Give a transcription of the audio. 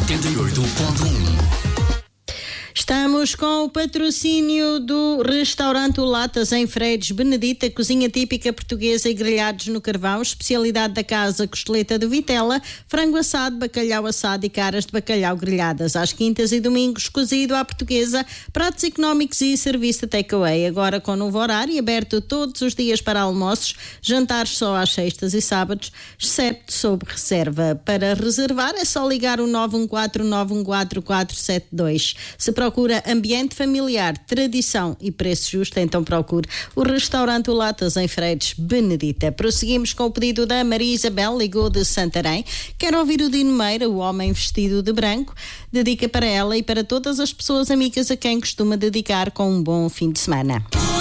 88.1. Estamos com o patrocínio do restaurante Latas em Frades, Benedita, cozinha típica portuguesa e grelhados no carvão, especialidade da casa, costeleta de vitela, frango assado, bacalhau assado e caras de bacalhau grelhadas. Às quintas e domingos, cozido à portuguesa, pratos económicos e serviço de takeaway. Agora com novo horário, aberto todos os dias para almoços, jantares só às sextas e sábados, excepto sob reserva. Para reservar é só ligar o 914-914-472. Se procura ambiente familiar, tradição e preço justo, então procure o restaurante Latas em Frades, Benedita. Prosseguimos com o pedido da Maria Isabel, ligou de Santarém. Quer ouvir o Dino Meira, o homem vestido de branco? Dedica para ela e para todas as pessoas amigas a quem costuma dedicar com um bom fim de semana.